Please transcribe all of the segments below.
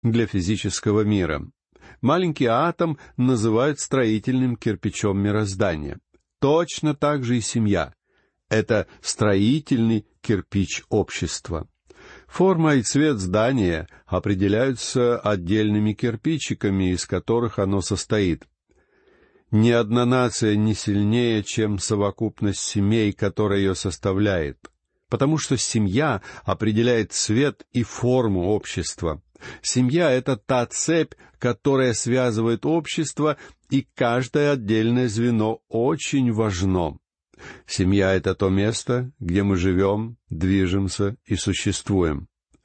для физического мира. Маленький атом называют строительным кирпичом мироздания. Точно так же и семья. Это строительный кирпич общества. Форма и цвет здания определяются отдельными кирпичиками, из которых оно состоит. Ни одна нация не сильнее, чем совокупность семей, которая ее составляет, потому что семья определяет цвет и форму общества. Семья — это та цепь, которая связывает общество, и каждое отдельное звено очень важно. Семья — это то место, где мы живем, движемся и существуем.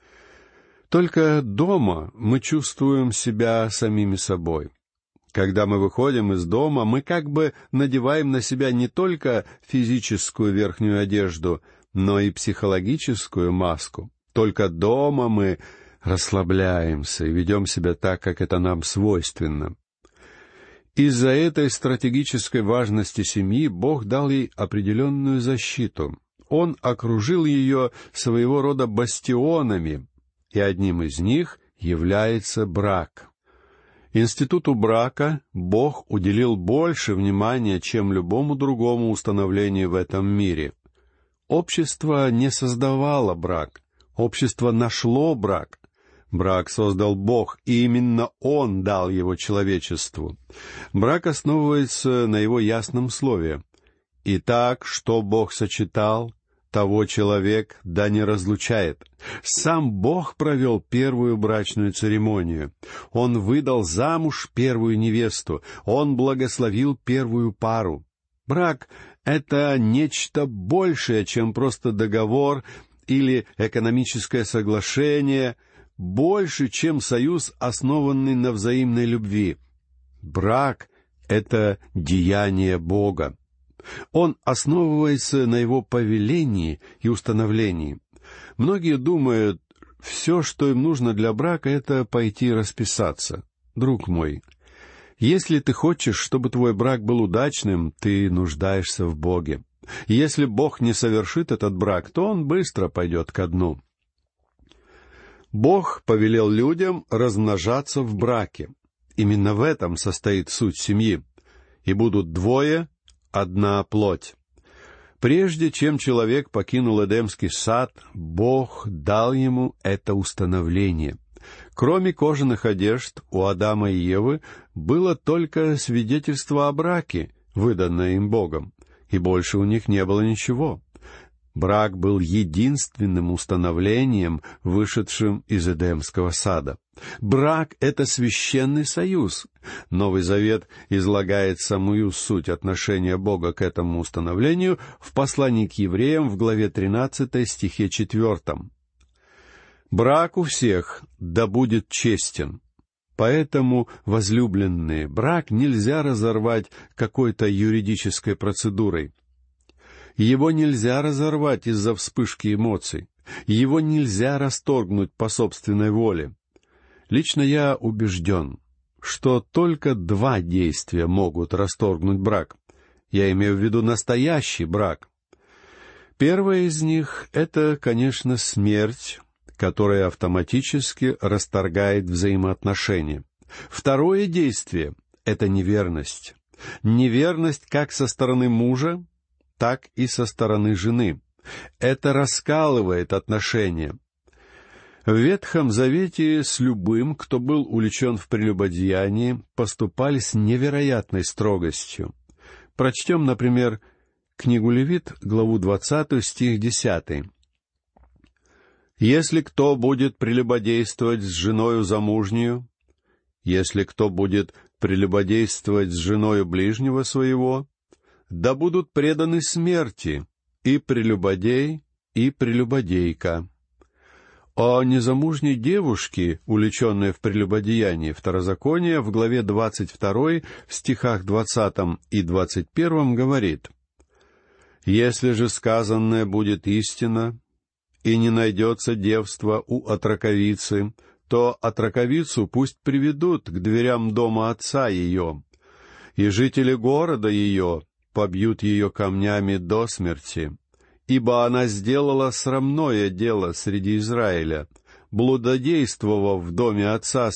Только дома мы чувствуем себя самими собой. Когда мы выходим из дома, мы как бы надеваем на себя не только физическую верхнюю одежду, но и психологическую маску. Только дома мы расслабляемся и ведем себя так, как это нам свойственно. Из-за этой стратегической важности семьи Бог дал ей определенную защиту. Он окружил ее своего рода бастионами, и одним из них является брак. Институту брака Бог уделил больше внимания, чем любому другому установлению в этом мире. Общество не создавало брак, общество нашло брак. Брак создал Бог, и именно Он дал его человечеству. Брак основывается на Его ясном слове. «Итак, что Бог сочетал, того человек да не разлучает». Сам Бог провел первую брачную церемонию. Он выдал замуж первую невесту. Он благословил первую пару. Брак — это нечто большее, чем просто договор или экономическое соглашение, больше, чем союз, основанный на взаимной любви. Брак — это деяние Бога. Он основывается на Его повелении и установлении. Многие думают, все, что им нужно для брака, это пойти расписаться. Друг мой, если ты хочешь, чтобы твой брак был удачным, ты нуждаешься в Боге. Если Бог не совершит этот брак, то он быстро пойдет ко дну. Бог повелел людям размножаться в браке. Именно в этом состоит суть семьи. «И будут двое, одна плоть». Прежде чем человек покинул Эдемский сад, Бог дал ему это установление. Кроме кожаных одежд, у Адама и Евы было только свидетельство о браке, выданное им Богом, и больше у них не было ничего. Брак был единственным установлением, вышедшим из Эдемского сада. Брак — это священный союз. Новый Завет излагает самую суть отношения Бога к этому установлению в послании к евреям в главе 13, стихе 4. «Брак у всех да будет честен». Поэтому, возлюбленные, брак нельзя разорвать какой-то юридической процедурой. Его нельзя разорвать из-за вспышки эмоций. Его нельзя расторгнуть по собственной воле. Лично я убежден, что только два действия могут расторгнуть брак. Я имею в виду настоящий брак. Первое из них — это, конечно, смерть, которая автоматически расторгает взаимоотношения. Второе действие — это неверность. Неверность как со стороны мужа, так и со стороны жены. Это раскалывает отношения. В Ветхом Завете с любым, кто был увлечен в прелюбодеянии, поступали с невероятной строгостью. Прочтем, например, книгу Левит, главу 20, стих 10. «Если кто будет прелюбодействовать с женою замужнею, если кто будет прелюбодействовать с женою ближнего своего, да будут преданы смерти и прелюбодей, и прелюбодейка». О незамужней девушке, увлеченной в прелюбодеянии, Второзаконие в главе 22, в стихах 20 и 21 говорит: «Если же сказанное будет истина, и не найдется девства у отроковицы, то отроковицу пусть приведут к дверям дома отца ее, и жители города ее побьют ее камнями до смерти, ибо она сделала срамное дело среди Израиля, блудодействовав в доме отца